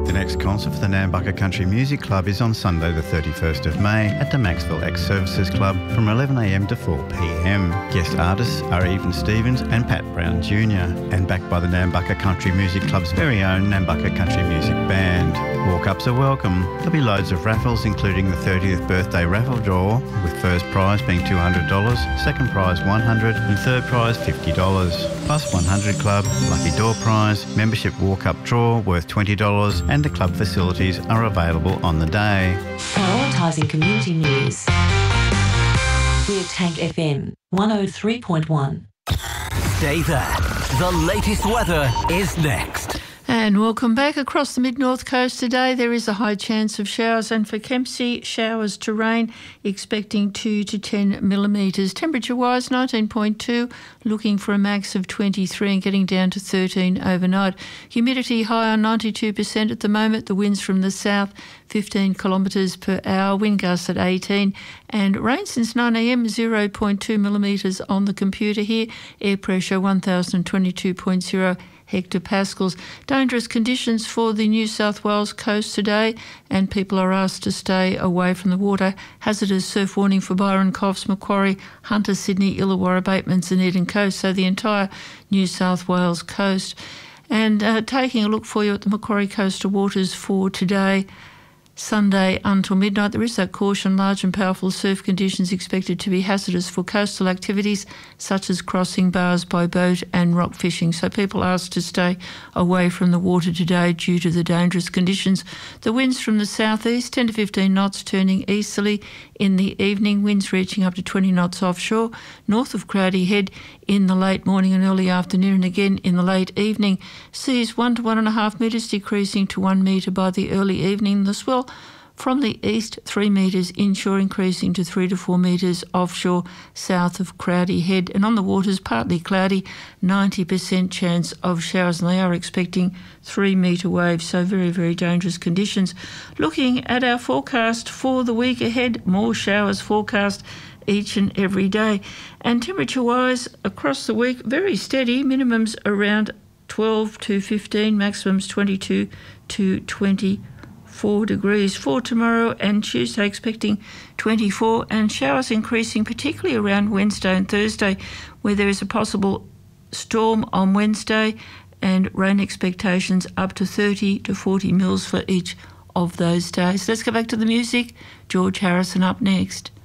The next concert for the Nambucca Country Music Club is on Sunday the 31st of May at the Maxwell Ex-Services Club from 11am to 4pm. Guest artists are Even Stevens and Pat Brown Jr. and backed by the Nambucca Country Music Club's very own Nambucca Country Music Band. Walk-ups are welcome. There'll be loads of raffles, including the 30th birthday raffle draw, with first prize being $200, second prize $100 and third prize $50. Plus 100 Club, lucky door prize, membership walk-up draw worth $20 and the club facilities are available on the day. Prioritising community news. We're Tank FM 103.1. Stay there. The latest weather is next. And welcome back. Across the mid-north coast today, there is a high chance of showers, and for Kempsey, showers to rain, expecting 2 to 10 millimetres. Temperature-wise, 19.2, looking for a max of 23 and getting down to 13 overnight. Humidity high on 92% at the moment. The winds from the south, 15 kilometres per hour. Wind gusts at 18. And rain since 9am, 0.2 millimetres on the computer here. Air pressure, 1022.0 hectopascals. Dangerous conditions for the New South Wales coast today, and people are asked to stay away from the water. Hazardous surf warning for Byron, Coffs, Macquarie, Hunter, Sydney, Illawarra, Batemans and Eden Coast, so the entire New South Wales coast. And taking a look for you at the Macquarie coastal waters for today, Sunday until midnight, there is that caution. Large and powerful surf conditions expected to be hazardous for coastal activities such as crossing bars by boat and rock fishing. So people are asked to stay away from the water today due to the dangerous conditions. The winds from the southeast, 10 to 15 knots, turning easterly in the evening. Winds reaching up to 20 knots offshore. North of Crowdy Head in the late morning and early afternoon, and again in the late evening. Seas 1 to 1.5 metres, decreasing to 1 metre by the early evening. The swell from the east, 3 metres inshore, increasing to 3 to 4 metres offshore south of Crowdy Head. And on the waters, partly cloudy, 90% chance of showers, and they are expecting 3 metre waves, so very, very dangerous conditions. Looking at our forecast for the week ahead, more showers forecast each and every day. And temperature-wise, across the week, very steady, minimums around 12 to 15, maximums 22 to 24 degrees. For tomorrow and Tuesday, expecting 24, and showers increasing particularly around Wednesday and Thursday, where there is a possible storm on Wednesday, and rain expectations up to 30 to 40 mils for each of those days. Let's go back to the music. George Harrison up next.